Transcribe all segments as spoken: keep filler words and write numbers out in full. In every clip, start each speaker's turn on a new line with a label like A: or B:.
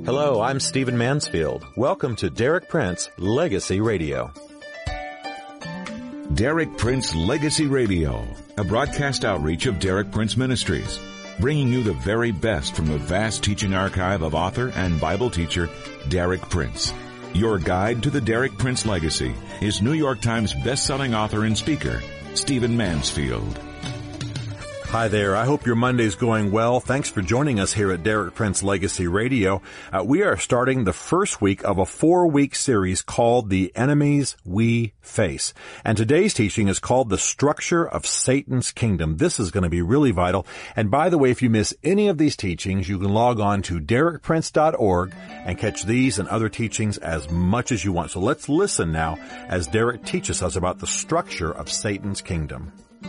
A: Hello, I'm Stephen Mansfield. Welcome to Derek Prince Legacy Radio.
B: Derek Prince Legacy Radio, a broadcast outreach of Derek Prince Ministries, bringing you the very best from the vast teaching archive of author and Bible teacher Derek Prince. Your guide to the Derek Prince legacy is New York Times best-selling author and speaker, Stephen Mansfield.
A: Hi there. I hope your Monday's going well. Thanks for joining us here at Derek Prince Legacy Radio. Uh, we are starting the first week of a four-week series called The Enemies We Face. And today's teaching is called The Structure of Satan's Kingdom. This is going to be really vital. And by the way, if you miss any of these teachings, you can log on to derek prince dot org and catch these and other teachings as much as you want. So let's listen now as Derek teaches us about the structure of Satan's kingdom.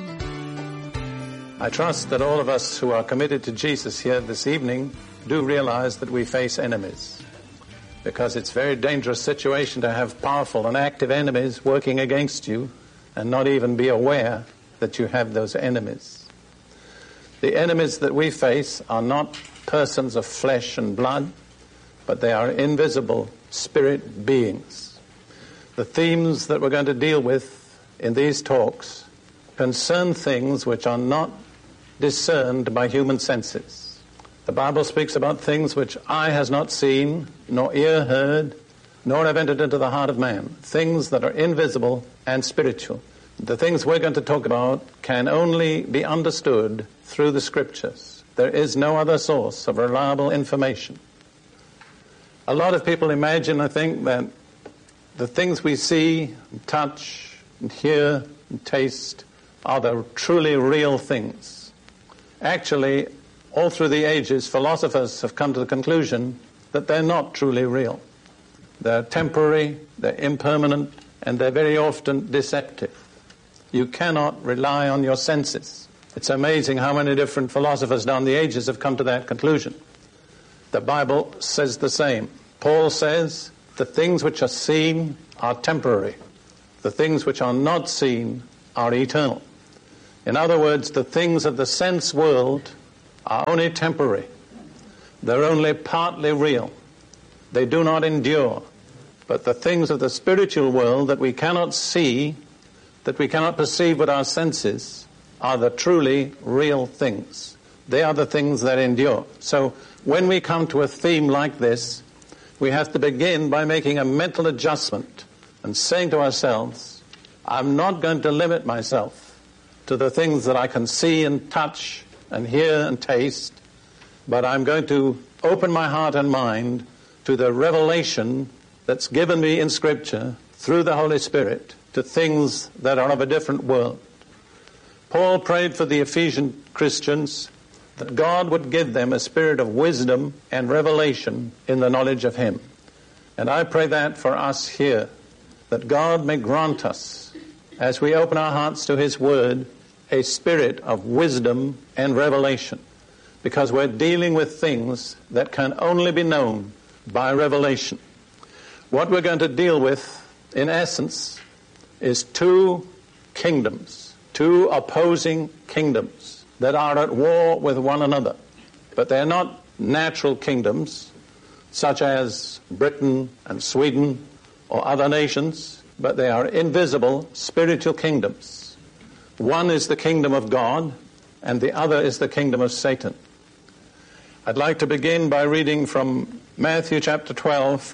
C: I trust that all of us who are committed to Jesus here this evening do realize that we face enemies, because it's a very dangerous situation to have powerful and active enemies working against you and not even be aware that you have those enemies. The enemies that we face are not persons of flesh and blood, but they are invisible spirit beings. The themes that we're going to deal with in these talks concern things which are not discerned by human senses. The Bible speaks about things which eye has not seen, nor ear heard, nor have entered into the heart of man. Things that are invisible and spiritual. The things we're going to talk about can only be understood through the Scriptures. There is no other source of reliable information. A lot of people imagine, I think, that the things we see, and touch, and hear, and taste are the truly real things. Actually, all through the ages, philosophers have come to the conclusion that they're not truly real. They're temporary, they're impermanent, and they're very often deceptive. You cannot rely on your senses. It's amazing how many different philosophers down the ages have come to that conclusion. The Bible says the same. Paul says, the things which are seen are temporary. The things which are not seen are eternal. In other words, the things of the sense world are only temporary. They're only partly real. They do not endure. But the things of the spiritual world that we cannot see, that we cannot perceive with our senses, are the truly real things. They are the things that endure. So when we come to a theme like this, we have to begin by making a mental adjustment and saying to ourselves, I'm not going to limit myself to the things that I can see and touch and hear and taste, but I'm going to open my heart and mind to the revelation that's given me in Scripture through the Holy Spirit to things that are of a different world. Paul prayed for the Ephesian Christians that God would give them a spirit of wisdom and revelation in the knowledge of Him. And I pray that for us here, that God may grant us, as we open our hearts to His Word, a spirit of wisdom and revelation, because we're dealing with things that can only be known by revelation. What we're going to deal with, in essence, is two kingdoms, two opposing kingdoms that are at war with one another. But they're not natural kingdoms, such as Britain and Sweden or other nations, but they are invisible spiritual kingdoms. One is the kingdom of God, and the other is the kingdom of Satan. I'd like to begin by reading from Matthew chapter twelve,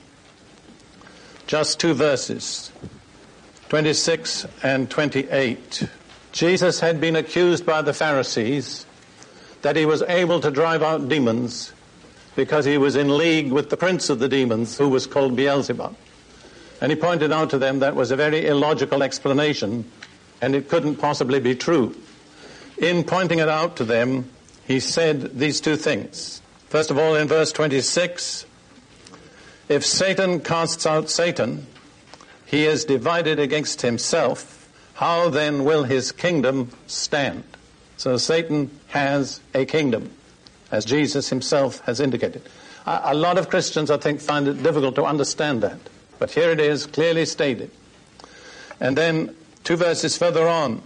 C: just two verses, twenty-six and twenty-eight. Jesus had been accused by the Pharisees that he was able to drive out demons because he was in league with the prince of the demons, who was called Beelzebub. And he pointed out to them that was a very illogical explanation, and it couldn't possibly be true. In pointing it out to them, he said these two things. First of all, in verse twenty-six, if Satan casts out Satan, he is divided against himself. How then will his kingdom stand? So Satan has a kingdom, as Jesus himself has indicated. A lot of Christians, I think, find it difficult to understand that. But here it is, clearly stated. And then, two verses further on,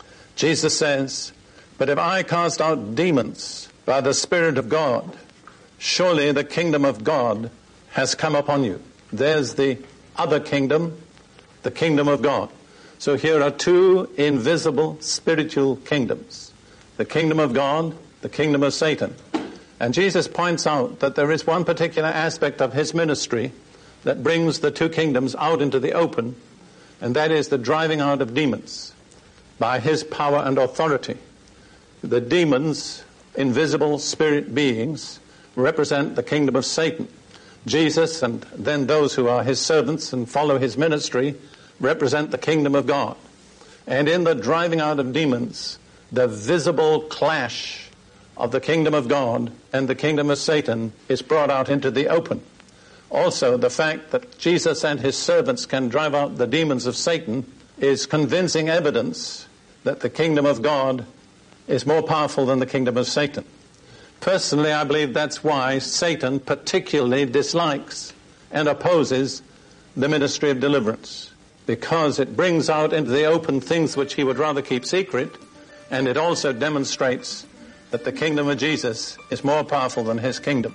C: Jesus says, but if I cast out demons by the Spirit of God, surely the kingdom of God has come upon you. There's the other kingdom, the kingdom of God. So here are two invisible spiritual kingdoms, the kingdom of God, the kingdom of Satan. And Jesus points out that there is one particular aspect of his ministry that brings the two kingdoms out into the open, and that is the driving out of demons by his power and authority. The demons, invisible spirit beings, represent the kingdom of Satan. Jesus, and then those who are his servants and follow his ministry, represent the kingdom of God. And in the driving out of demons, the visible clash of the kingdom of God and the kingdom of Satan is brought out into the open. Also, the fact that Jesus and his servants can drive out the demons of Satan is convincing evidence that the kingdom of God is more powerful than the kingdom of Satan. Personally, I believe that's why Satan particularly dislikes and opposes the ministry of deliverance, because it brings out into the open things which he would rather keep secret, and it also demonstrates that the kingdom of Jesus is more powerful than his kingdom.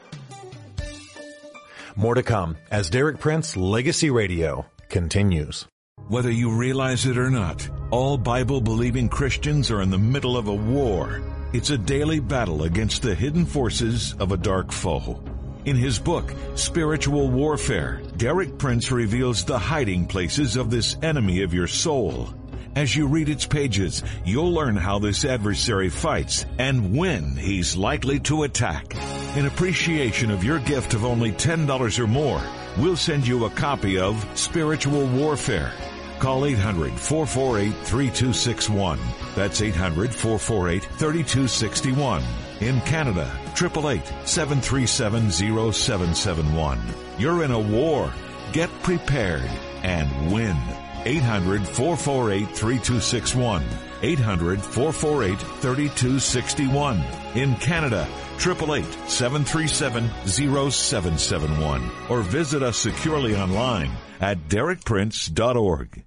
A: More to come as Derek Prince Legacy Radio continues.
B: Whether you realize it or not, all Bible-believing Christians are in the middle of a war. It's a daily battle against the hidden forces of a dark foe. In his book, Spiritual Warfare, Derek Prince reveals the hiding places of this enemy of your soul. As you read its pages, you'll learn how this adversary fights and when he's likely to attack. In appreciation of your gift of only ten dollars or more, we'll send you a copy of Spiritual Warfare. Call eight hundred, four four eight, three two six one. That's eight hundred, four four eight, three two six one. In Canada, eight eight eight, seven three seven, zero seven seven one. You're in a war. Get prepared and win. eight hundred, four four eight, three two six one. eight hundred, four four eight, three two six one. In Canada, eight eight eight, seven three seven, zero seven seven one. Or visit us securely online at derek prince dot org.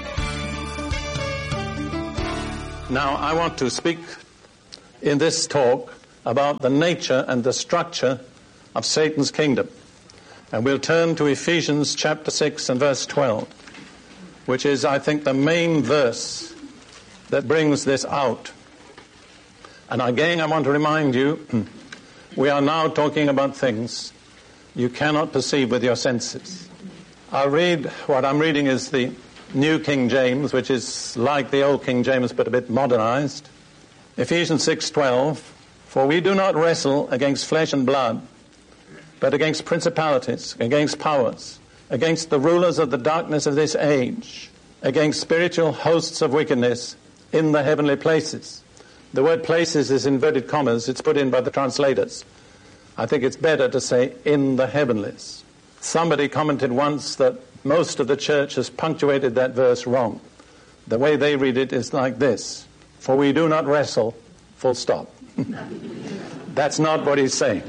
C: Now, I want to speak in this talk about the nature and the structure of Satan's kingdom. And we'll turn to Ephesians chapter six and verse twelve, which is, I think, the main verse that brings this out. And again, I want to remind you, we are now talking about things you cannot perceive with your senses. I'll read, what I'm reading is the New King James, which is like the old King James but a bit modernized. Ephesians six twelve, for we do not wrestle against flesh and blood, but against principalities, against powers, against the rulers of the darkness of this age, against spiritual hosts of wickedness in the heavenly places. The word places is inverted commas. It's put in by the translators. I think it's better to say in the heavenlies. Somebody commented once that most of the church has punctuated that verse wrong. The way they read it is like this: for we do not wrestle, full stop. That's not what he's saying.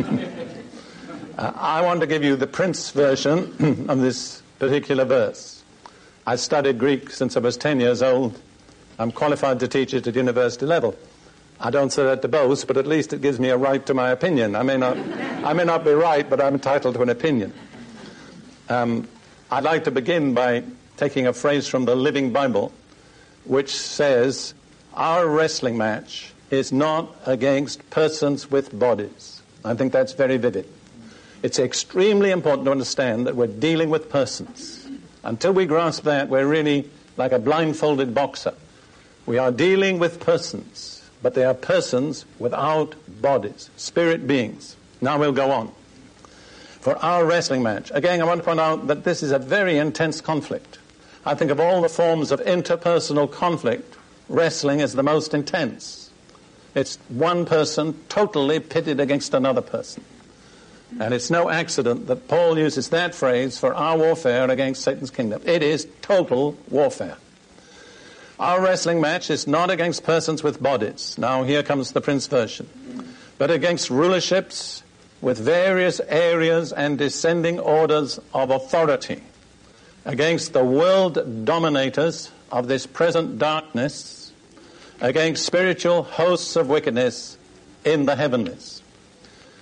C: uh, I want to give you the Prince version of this particular verse. I studied Greek since I was ten years old. I'm qualified to teach it at university level. I don't say that to boast, but at least it gives me a right to my opinion. I may not, I may not be right, but I'm entitled to an opinion. Um, I'd like to begin by taking a phrase from the Living Bible, which says, our wrestling match is not against persons with bodies. I think that's very vivid. It's extremely important to understand that we're dealing with persons. Until we grasp that, we're really like a blindfolded boxer. We are dealing with persons, but they are persons without bodies, spirit beings. Now we'll go on. For our wrestling match, again, I want to point out that this is a very intense conflict. I think of all the forms of interpersonal conflict, wrestling is the most intense. It's one person totally pitted against another person. And it's no accident that Paul uses that phrase for our warfare against Satan's kingdom. It is total warfare. Our wrestling match is not against persons with bodies. Now here comes the Prince version. But against rulerships with various areas and descending orders of authority, against the world dominators of this present darkness, against spiritual hosts of wickedness in the heavenlies.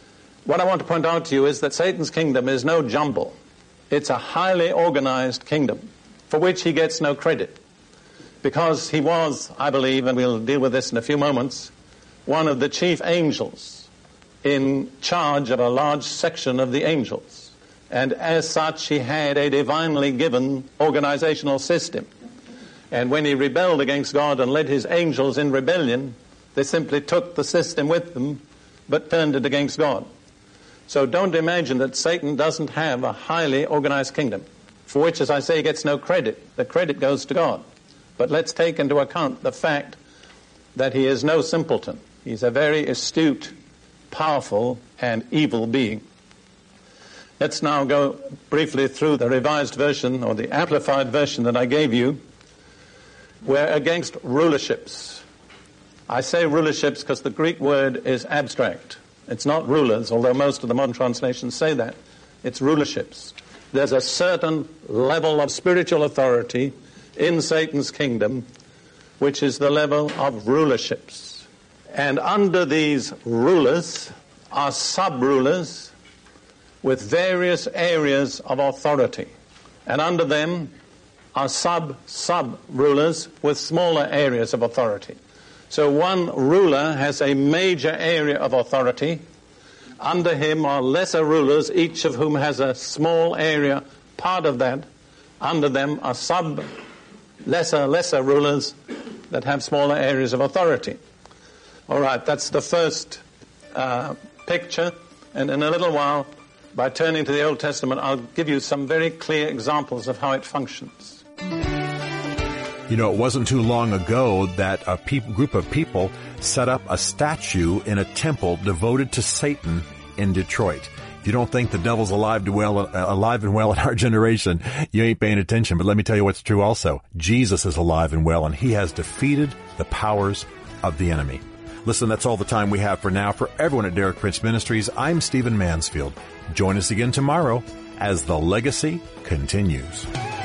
C: What I want to point out to you is that Satan's kingdom is no jumble. It's a highly organized kingdom for which he gets no credit, because he was, I believe, and we'll deal with this in a few moments, one of the chief angels in charge of a large section of the angels. And as such, he had a divinely given organizational system. And when he rebelled against God and led his angels in rebellion, they simply took the system with them, but turned it against God. So don't imagine that Satan doesn't have a highly organized kingdom, for which, as I say, he gets no credit. The credit goes to God. But let's take into account the fact that he is no simpleton. He's a very astute, powerful, and evil being. Let's now go briefly through the revised version, or the amplified version that I gave you. We're against rulerships. I say rulerships because the Greek word is abstract. It's not rulers, although most of the modern translations say that. It's rulerships. There's a certain level of spiritual authority in Satan's kingdom, which is the level of rulerships. And under these rulers are sub-rulers with various areas of authority. And under them are sub-sub-rulers with smaller areas of authority. So one ruler has a major area of authority. Under him are lesser rulers, each of whom has a small area, part of that. Under them are sub, lesser, lesser rulers that have smaller areas of authority. All right, that's the first uh, picture. And in a little while, by turning to the Old Testament, I'll give you some very clear examples of how it functions.
A: You know, it wasn't too long ago that a pe- group of people set up a statue in a temple devoted to Satan in Detroit. If you don't think the devil's alive to well, uh, alive and well in our generation, you ain't paying attention. But let me tell you what's true also. Jesus is alive and well, and he has defeated the powers of the enemy. Listen, that's all the time we have for now. For everyone at Derek Prince Ministries, I'm Stephen Mansfield. Join us again tomorrow as the legacy continues.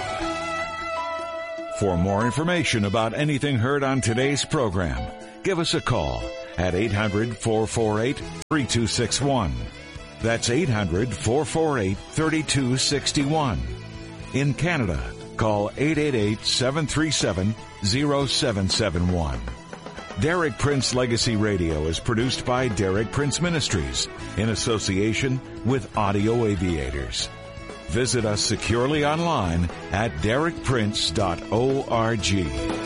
B: For more information about anything heard on today's program, give us a call at eight hundred, four four eight, three two six one. That's eight hundred, four four eight, three two six one. In Canada, call eight eight eight, seven three seven, zero seven seven one. Derek Prince Legacy Radio is produced by Derek Prince Ministries in association with Audio Aviators. Visit us securely online at derek prince dot org.